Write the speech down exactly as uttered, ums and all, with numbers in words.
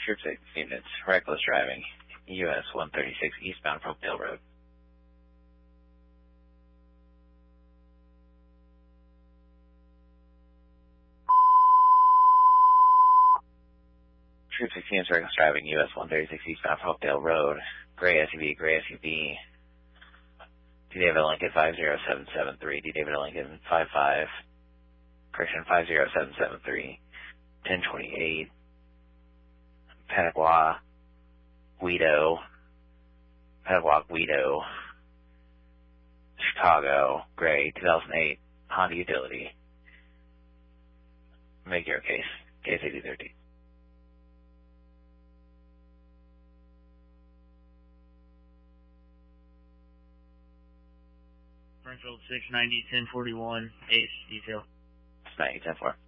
Troop six units, reckless driving, U S one thirty-six eastbound from Dale Road. Troop six units, reckless driving, U S one thirty-six eastbound from Dale Road. Gray S U V, gray S U V. D. David Lincoln five zero seven seven three, D. David Lincoln five five, correction five zero seven seven three, ten twenty-eight, Panaguac, Guido, Panaguac, Guido, Chicago, gray, two thousand eight, Honda Utility. Make your case, case eighty thirty. Springfield six ninety, ten forty-one, Ace, detail. ninety, ten four.